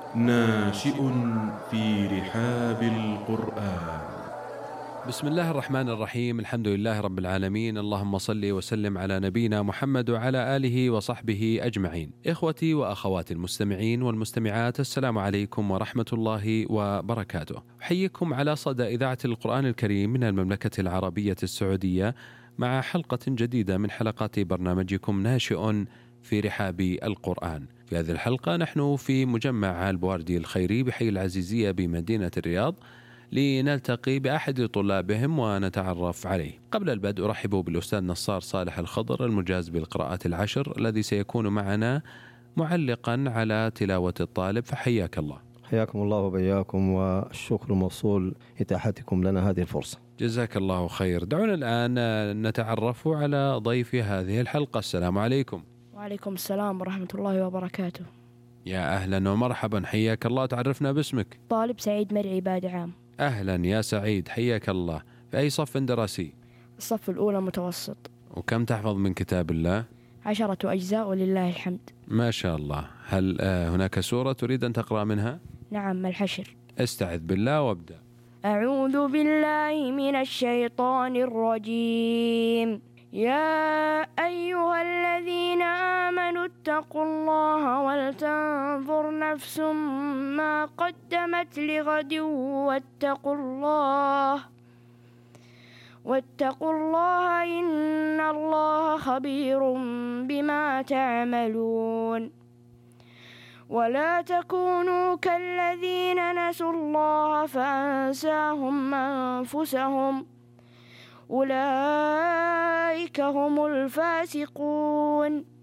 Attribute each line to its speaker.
Speaker 1: ناشئ في رحاب القرآن.
Speaker 2: بسم الله الرحمن الرحيم. الحمد لله رب العالمين، اللهم صل وسلم على نبينا محمد وعلى آله وصحبه أجمعين. إخوتي وأخواتي المستمعين والمستمعات، السلام عليكم ورحمة الله وبركاته. أحييكم على صدى إذاعة القرآن الكريم من المملكة العربية السعودية مع حلقة جديدة من حلقات برنامجكم ناشئ في رحاب القرآن. في هذه الحلقة نحن في مجمع البواردي الخيري بحي العزيزية بمدينة الرياض لنلتقي بأحد طلابهم ونتعرف عليه. قبل البدء أرحب بالأستاذ نصار صالح الخضر المجاز بالقراءات العشر الذي سيكون معنا معلقا على تلاوة الطالب، فحياك الله.
Speaker 3: حياكم الله وبياكم، والشكر موصول إتاحتكم لنا هذه الفرصة.
Speaker 2: جزاك الله خير. دعونا الآن نتعرف على ضيف هذه الحلقة. السلام عليكم.
Speaker 4: وعليكم السلام ورحمة الله وبركاته.
Speaker 2: يا أهلا ومرحبا، حياك الله. تعرفنا باسمك؟
Speaker 4: طالب سعيد مرعي بعد عام.
Speaker 2: أهلا يا سعيد، حياك الله. في أي صف دراسي؟
Speaker 4: الصف الأولى متوسط.
Speaker 2: وكم تحفظ من كتاب الله؟
Speaker 4: 10 أجزاء ولله الحمد.
Speaker 2: ما شاء الله. هل هناك سورة تريد أن تقرأ منها؟
Speaker 4: نعم، الحشر.
Speaker 2: استعذ بالله وابدأ.
Speaker 4: أعوذ بالله من الشيطان الرجيم. يا أيها الذين آمنوا اتقوا الله ولتنظر نفس ما قدمت لغد واتقوا الله إن الله خبير بما تعملون. ولا تكونوا كالذين نسوا الله فأنساهم أنفسهم أولئك هم الفاسقون.